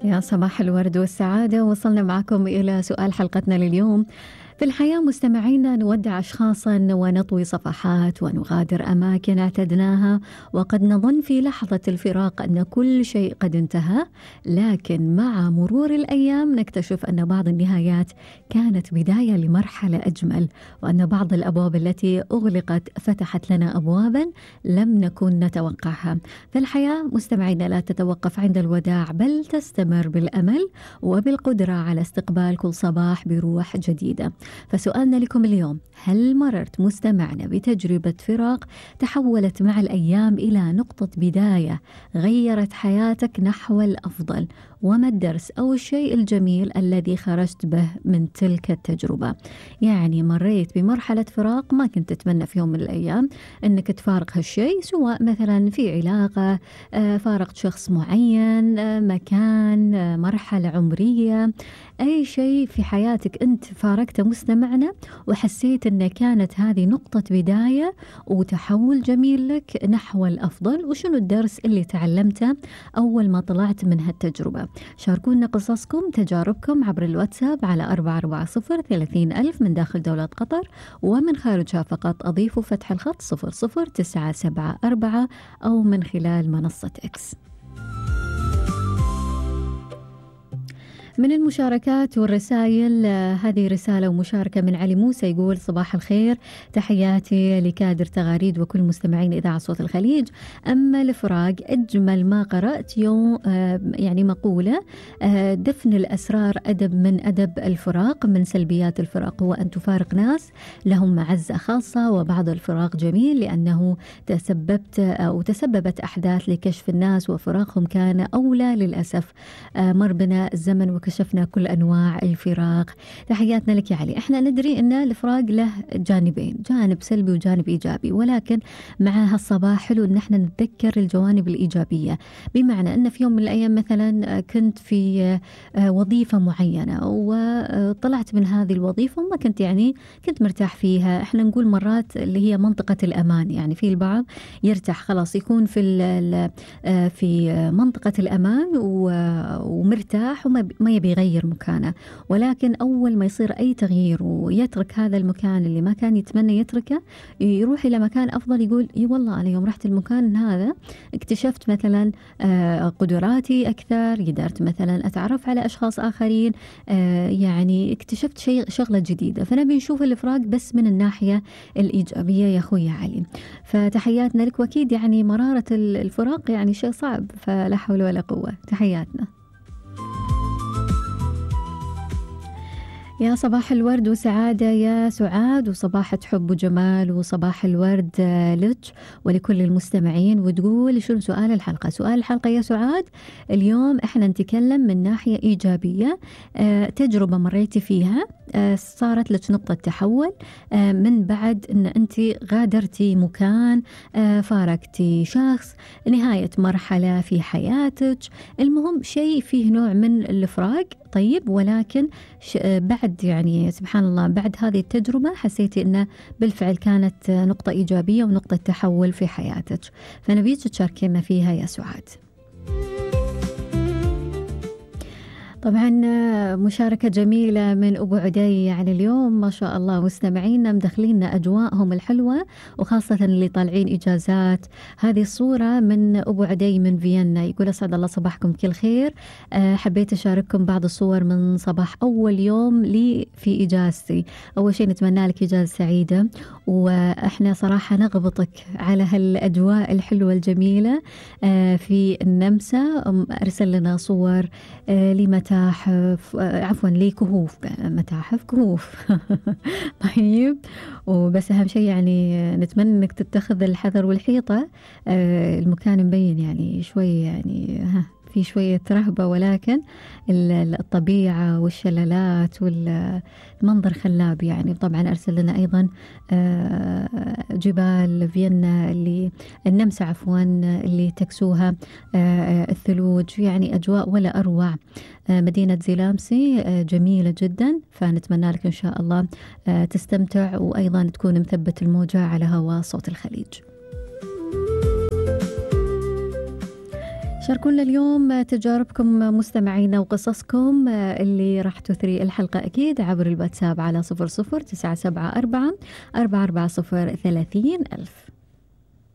يا صباح الورد والسعادة. وصلنا معكم إلى سؤال حلقتنا لليوم. في الحياة مستمعينا نودع أشخاصا ونطوي صفحات ونغادر أماكن اعتدناها، وقد نظن في لحظة الفراق أن كل شيء قد انتهى، لكن مع مرور الأيام نكتشف أن بعض النهايات كانت بداية لمرحلة أجمل، وأن بعض الأبواب التي أغلقت فتحت لنا أبوابا لم نكن نتوقعها. فالحياة مستمعينا لا تتوقف عند الوداع، بل تستمر بالأمل وبالقدرة على استقبال كل صباح بروح جديدة. فسؤالنا لكم اليوم: هل مررت مستمعنا بتجربة فراق تحولت مع الأيام إلى نقطة بداية غيرت حياتك نحو الأفضل؟ وما الدرس أو الشيء الجميل الذي خرجت به من تلك التجربة؟ يعني مريت بمرحلة فراق ما كنت تتمنى في يوم من الأيام أنك تفارق هالشيء، سواء مثلا في علاقة، فارقت شخص معين، مكان، مرحلة عمرية، أي شيء في حياتك أنت فارقته مستمعنا وحسيت أن كانت هذه نقطة بداية وتحول جميل لك نحو الأفضل. وشنو الدرس اللي تعلمته أول ما طلعت من هالتجربة؟ شاركونا قصصكم، تجاربكم عبر الواتساب على 440-30,000 من داخل دولة قطر، ومن خارجها فقط أضيفوا فتح الخط 00974 أو من خلال منصة إكس. من المشاركات والرسائل، هذه رسالة ومشاركة من علي موسى يقول: صباح الخير، تحياتي لكادر تغاريد وكل مستمعين إذاعة صوت الخليج. أما الفراق أجمل ما قرأت يوم يعني مقولة: دفن الأسرار أدب من أدب الفراق. من سلبيات الفراق هو أن تفارق ناس لهم معزة خاصة، وبعض الفراق جميل لأنه تسببت أحداث لكشف الناس، وفراقهم كان أولى للأسف. مر بنا الزمن وكشفنا كل أنواع الفراق. تحياتنا لك يا علي. احنا ندري أن الفراق له جانبين، جانب سلبي وجانب إيجابي، ولكن مع هالصباح حلو أن احنا نتذكر الجوانب الإيجابية. بمعنى أن في يوم من الأيام مثلا كنت في وظيفة معينة وطلعت من هذه الوظيفة وما كنت كنت مرتاح فيها. احنا نقول مرات اللي هي منطقة الأمان، يعني في البعض يرتاح خلاص يكون في منطقة الأمان ومرتاح وما يبي يغير مكانه، ولكن أول ما يصير أي تغيير ويترك هذا المكان اللي ما كان يتمنى يتركه، يروح إلى مكان أفضل، يقول إي والله أنا يوم رحت المكان هذا اكتشفت مثلا قدراتي أكثر، قدرت مثلا أتعرف على أشخاص آخرين، يعني اكتشفت شغلة جديدة. فنبي نشوف الإفراج بس من الناحية الإيجابية يا أخوي علي. فتحياتنا لك، وأكيد يعني مرارة الفراق يعني شيء صعب، فلا حول ولا قوة. تحياتنا. يا صباح الورد وسعادة يا سعاد، وصباحة حب وجمال، وصباح الورد لك ولكل المستمعين. وتقول شنو سؤال الحلقة؟ سؤال الحلقة يا سعاد اليوم احنا نتكلم من ناحية إيجابية، تجربة مريتي فيها صارت لك نقطة تحول من بعد ان انت غادرتي مكان، فارقتي شخص، نهاية مرحلة في حياتك، المهم شيء فيه نوع من الإفراج. طيب، ولكن بعد يعني سبحان الله بعد هذه التجربة حسيتي أنه بالفعل كانت نقطة إيجابية ونقطة تحول في حياتك، فنبيك تشاركينا فيها يا سعاد. طبعا مشاركة جميلة من أبو عدي، يعني اليوم ما شاء الله مستمعينا مدخلين أجواءهم الحلوة، وخاصة اللي طالعين إجازات. هذه الصورة من أبو عدي من فيينا، يقول: أسعد الله صباحكم كل خير، حبيت أشارككم بعض الصور من صباح أول يوم لي في إجازتي. أول شيء نتمنى لك إجازة سعيدة، وإحنا صراحة نغبطك على هالأجواء الحلوة الجميلة في النمسا. أرسل لنا صور لمتاحف، عفوا لكهوف، متاحف كهوف طيب، وبس أهم شيء يعني نتمنى أنك تتخذ الحذر والحيطة. المكان مبين يعني شوي يعني في شوية رهبة، ولكن الطبيعة والشلالات والمنظر خلاب يعني. طبعا أرسل لنا أيضا جبال فيينا اللي النمسا عفوا اللي تكسوها الثلوج، يعني أجواء ولا أروع. مدينة زيلامسي جميلة جدا، فنتمنى لك إن شاء الله تستمتع، وأيضا تكون مثبت الموجة على هواء صوت الخليج. شاركونا اليوم تجاربكم مستمعينا وقصصكم اللي راح تثري الحلقة أكيد عبر الواتساب على 00 974 440 30 ألف.